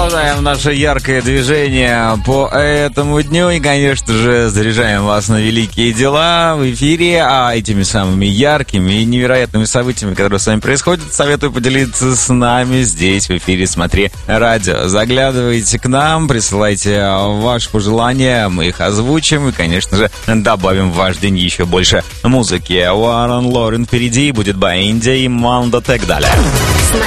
Продолжаем наше яркое движение по этому дню и, конечно же, заряжаем вас на великие дела в эфире, а этими самыми яркими и невероятными событиями, которые с вами происходят, советую поделиться с нами здесь в эфире «Смотри радио». Заглядывайте к нам, присылайте ваши пожелания, мы их озвучим и, конечно же, добавим в ваш день еще больше музыки. Уоррен Лорен впереди, будет Баинди и Мандо Тек далее.